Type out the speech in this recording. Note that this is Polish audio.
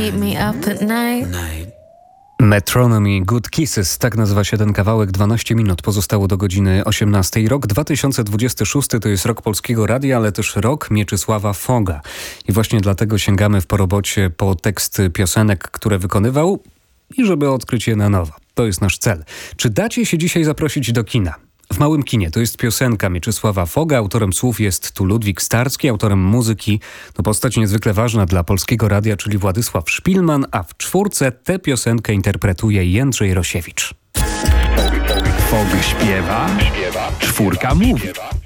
keep me up at night. Metronomy Good Kisses, tak nazywa się ten kawałek. 12 minut pozostało do godziny 18. Rok 2026 to jest rok Polskiego Radia, ale też rok Mieczysława Foga. I właśnie dlatego sięgamy w Po robocie po tekst piosenek, które wykonywał i żeby odkryć je na nowo. To jest nasz cel. Czy dacie się dzisiaj zaprosić do kina? W Małym Kinie to jest piosenka Mieczysława Foga. Autorem słów jest tu Ludwik Starski, autorem muzyki to postać niezwykle ważna dla Polskiego Radia, czyli Władysław Szpilman, a w czwórce tę piosenkę interpretuje Jędrzej Rosiewicz. Fog śpiewa, czwórka mówi.